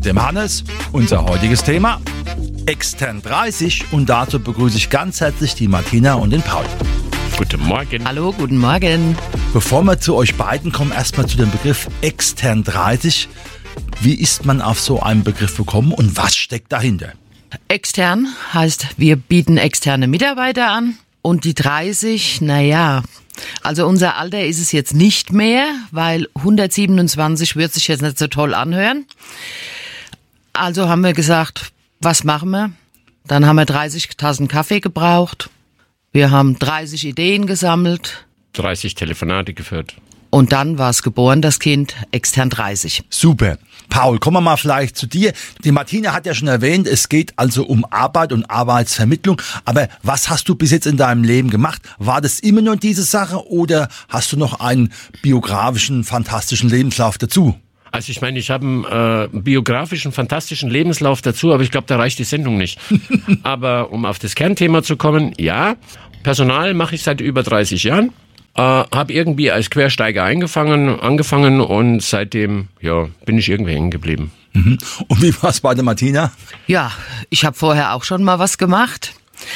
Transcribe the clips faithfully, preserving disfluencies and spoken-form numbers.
dem Hannes. Unser heutiges Thema Extern dreißig und dazu begrüße ich ganz herzlich die Martina und den Paul. Guten Morgen. Hallo, guten Morgen. Bevor wir zu euch beiden kommen, erstmal zu dem Begriff Extern dreißig. Wie ist man auf so einen Begriff gekommen und was steckt dahinter? Extern heißt, wir bieten externe Mitarbeiter an und die dreißig, naja, also unser Alter ist es jetzt nicht mehr, weil hundertsiebenundzwanzig wird sich jetzt nicht so toll anhören. Also haben wir gesagt, was machen wir? Dann haben wir dreißig Tassen Kaffee gebraucht. Wir haben dreißig Ideen gesammelt. dreißig Telefonate geführt. Und dann war es geboren, das Kind, Extern dreißig. Super. Paul, kommen wir mal vielleicht zu dir. Die Martina hat ja schon erwähnt, es geht also um Arbeit und Arbeitsvermittlung. Aber was hast du bis jetzt in deinem Leben gemacht? War das immer nur diese Sache oder hast du noch einen biografischen, fantastischen Lebenslauf dazu? Also ich meine, ich habe einen äh, biografischen, fantastischen Lebenslauf dazu, aber ich glaube, da reicht die Sendung nicht. Aber um auf das Kernthema zu kommen, ja, Personal mache ich seit über dreißig Jahren. Äh, habe irgendwie als Quersteiger eingefangen, angefangen und seitdem ja, bin ich irgendwie hängen geblieben. Mhm. Und wie war es bei der Martina? Ja, ich habe vorher auch schon mal was gemacht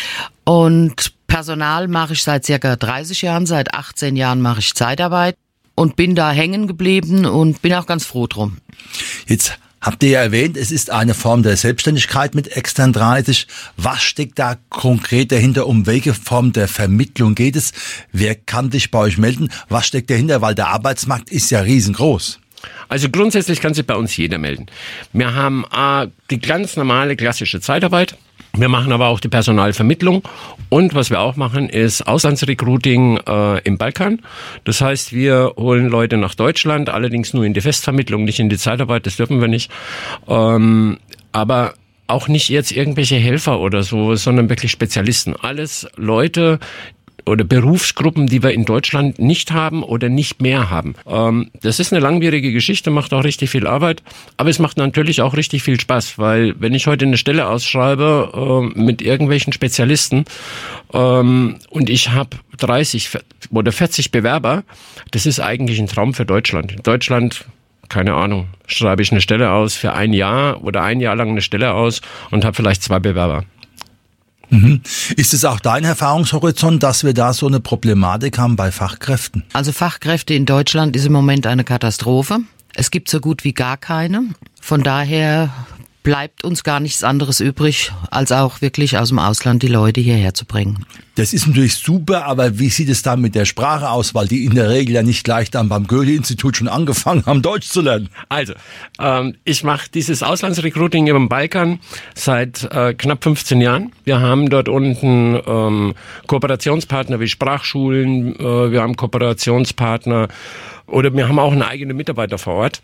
und Personal mache ich seit circa dreißig Jahren, seit achtzehn Jahren mache ich Zeitarbeit. Und bin da hängen geblieben und bin auch ganz froh drum. Jetzt habt ihr ja erwähnt, es ist eine Form der Selbstständigkeit mit Extern dreißig. Was steckt da konkret dahinter? Um welche Form der Vermittlung geht es? Wer kann sich bei euch melden? Was steckt dahinter? Weil der Arbeitsmarkt ist ja riesengroß. Also grundsätzlich kann sich bei uns jeder melden. Wir haben äh, die ganz normale klassische Zeitarbeit. Wir machen aber auch die Personalvermittlung und was wir auch machen, ist Auslandsrecruiting äh, im Balkan. Das heißt, wir holen Leute nach Deutschland, allerdings nur in die Festvermittlung, nicht in die Zeitarbeit, das dürfen wir nicht. Ähm, aber auch nicht jetzt irgendwelche Helfer oder so, sondern wirklich Spezialisten. Alles Leute oder Berufsgruppen, die wir in Deutschland nicht haben oder nicht mehr haben. Ähm, das ist eine langwierige Geschichte, macht auch richtig viel Arbeit, aber es macht natürlich auch richtig viel Spaß, weil wenn ich heute eine Stelle ausschreibe äh, mit irgendwelchen Spezialisten ähm, und ich habe dreißig oder vierzig Bewerber, das ist eigentlich ein Traum für Deutschland. In Deutschland, keine Ahnung, schreibe ich eine Stelle aus für ein Jahr oder ein Jahr lang eine Stelle aus und habe vielleicht zwei Bewerber. Mhm. Ist es auch dein Erfahrungshorizont, dass wir da so eine Problematik haben bei Fachkräften? Also Fachkräfte in Deutschland ist im Moment eine Katastrophe. Es gibt so gut wie gar keine. Von daher bleibt uns gar nichts anderes übrig, als auch wirklich aus dem Ausland die Leute hierher zu bringen. Das ist natürlich super, aber wie sieht es dann mit der Sprache aus? Weil die in der Regel ja nicht gleich dann beim Goethe-Institut schon angefangen haben, Deutsch zu lernen. Also, ähm, ich mache dieses Auslandsrecruiting im Balkan seit äh, knapp fünfzehn Jahren. Wir haben dort unten ähm, Kooperationspartner wie Sprachschulen, äh, wir haben Kooperationspartner oder wir haben auch eine eigene Mitarbeiter vor Ort.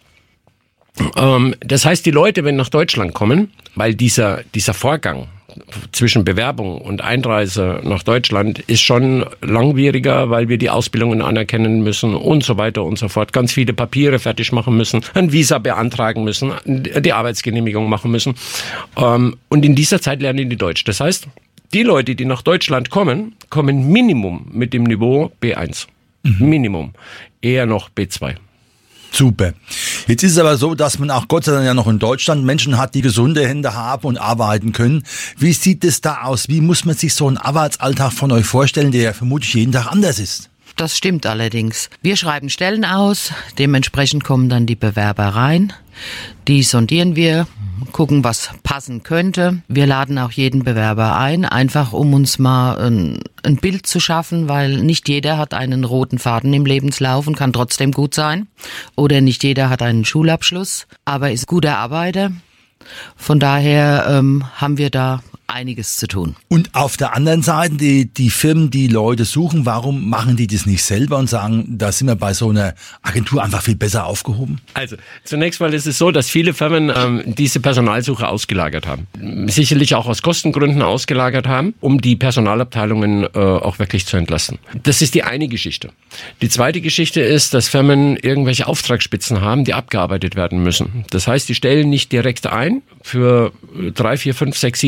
Ähm, das heißt, die Leute, wenn nach Deutschland kommen, weil dieser dieser Vorgang zwischen Bewerbung und Einreise nach Deutschland ist schon langwieriger, weil wir die Ausbildungen anerkennen müssen und so weiter und so fort. Ganz viele Papiere fertig machen müssen, ein Visa beantragen müssen, die Arbeitsgenehmigung machen müssen. Ähm, und in dieser Zeit lernen die Deutsch. Das heißt, die Leute, die nach Deutschland kommen, kommen Minimum mit dem Niveau B eins. Mhm. Minimum. Eher noch B zwei. Super. Jetzt ist es aber so, dass man auch Gott sei Dank ja noch in Deutschland Menschen hat, die gesunde Hände haben und arbeiten können. Wie sieht es da aus? Wie muss man sich so einen Arbeitsalltag von euch vorstellen, der ja vermutlich jeden Tag anders ist? Das stimmt allerdings. Wir schreiben Stellen aus, dementsprechend kommen dann die Bewerber rein. Die sondieren wir, gucken, was passen könnte. Wir laden auch jeden Bewerber ein, einfach um uns mal ein, ein Bild zu schaffen, weil nicht jeder hat einen roten Faden im Lebenslauf und kann trotzdem gut sein. Oder nicht jeder hat einen Schulabschluss, aber ist guter Arbeiter. Von daher ähm, haben wir da einiges zu tun. Und auf der anderen Seite, die, die Firmen, die Leute suchen, warum machen die das nicht selber und sagen, da sind wir bei so einer Agentur einfach viel besser aufgehoben? Also zunächst mal ist es so, dass viele Firmen ähm, diese Personalsuche ausgelagert haben. Sicherlich auch aus Kostengründen ausgelagert haben, um die Personalabteilungen äh, auch wirklich zu entlasten. Das ist die eine Geschichte. Die zweite Geschichte ist, dass Firmen irgendwelche Auftragsspitzen haben, die abgearbeitet werden müssen. Das heißt, die stellen nicht direkt ein für drei, vier, fünf, sechs, sieben Monate,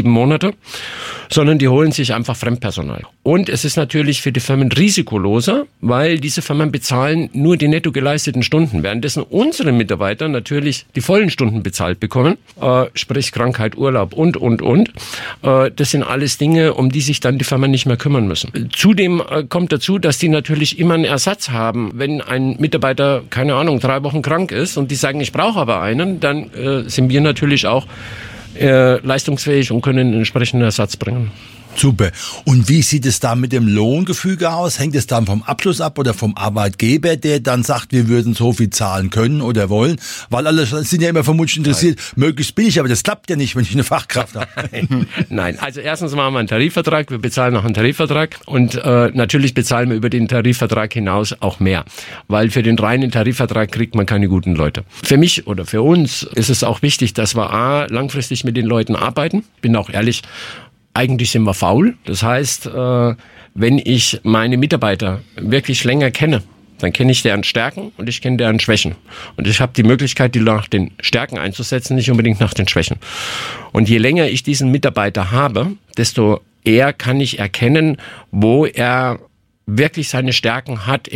Mitarbeiter, sondern die holen sich einfach Fremdpersonal. Und es ist natürlich für die Firmen risikoloser, weil diese Firmen bezahlen nur die netto geleisteten Stunden, währenddessen unsere Mitarbeiter natürlich die vollen Stunden bezahlt bekommen, äh, sprich Krankheit, Urlaub und, und, und. Äh, das sind alles Dinge, um die sich dann die Firmen nicht mehr kümmern müssen. Zudem äh, kommt dazu, dass die natürlich immer einen Ersatz haben. Wenn ein Mitarbeiter, keine Ahnung, drei Wochen krank ist und die sagen, ich brauche aber einen, dann äh, sind wir natürlich auch äh, leistungsfähig und können einen entsprechenden Ersatz bringen. Super. Und wie sieht es da mit dem Lohngefüge aus? Hängt es dann vom Abschluss ab oder vom Arbeitgeber, der dann sagt, wir würden so viel zahlen können oder wollen? Weil alle sind ja immer vermutlich interessiert, Nein. möglichst billig, aber das klappt ja nicht, wenn ich eine Fachkraft habe. Nein, also erstens machen wir einen Tarifvertrag, wir bezahlen noch einen Tarifvertrag und äh, natürlich bezahlen wir über den Tarifvertrag hinaus auch mehr, weil für den reinen Tarifvertrag kriegt man keine guten Leute. Für mich oder für uns ist es auch wichtig, dass wir a, langfristig mit den Leuten arbeiten, bin auch ehrlich, eigentlich sind wir faul. Das heißt, äh, wenn ich meine Mitarbeiter wirklich länger kenne, dann kenne ich deren Stärken und ich kenne deren Schwächen. Und ich habe die Möglichkeit, die nach den Stärken einzusetzen, nicht unbedingt nach den Schwächen. Und je länger ich diesen Mitarbeiter habe, desto eher kann ich erkennen, wo er wirklich seine Stärken hat